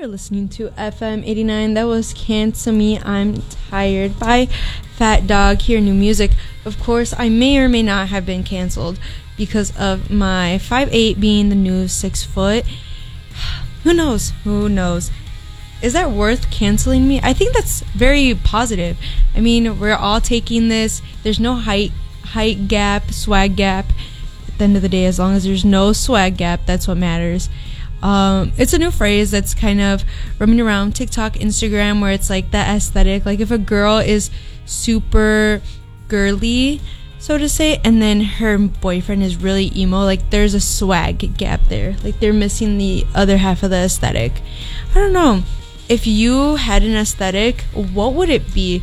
You're listening to FM 89. That was Cancel Me, I'm Tired by Fat Dog. Here, new music. Of course, I may or may not have been canceled because of my 5'8" being the new 6 foot. Who knows? Who knows? Is that worth canceling me? I think that's very positive. I mean, we're all taking this. There's no height gap, swag gap. At the end of the day, as long as there's no swag gap, that's what matters. It's a new phrase that's kind of roaming around TikTok, Instagram, where it's like that aesthetic. Like if a girl is super girly, so to say, and then her boyfriend is really emo, like there's a swag gap there. Like they're missing the other half of the aesthetic. I don't know. If you had an aesthetic, what would it be?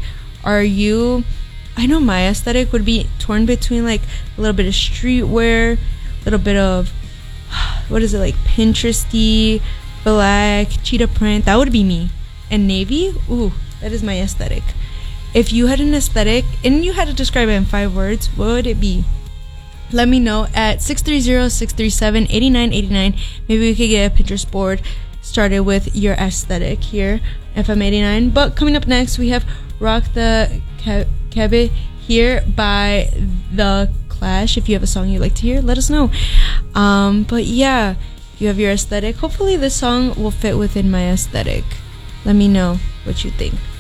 I know my aesthetic would be torn between like a little bit of streetwear, a little bit of, what is it, like Pinteresty, black, cheetah print. That would be me. And navy, ooh, that is my aesthetic. If you had an aesthetic and you had to describe it in 5 words, what would it be? Let me know at 630-637-8989. Maybe we could get a Pinterest board started with your aesthetic here, FM 89. But coming up next, we have Rock the Kebe here by The Clash. If you have a song you'd like to hear, let us know. But yeah, you have your aesthetic. Hopefully this song will fit within my aesthetic. Let me know what you think.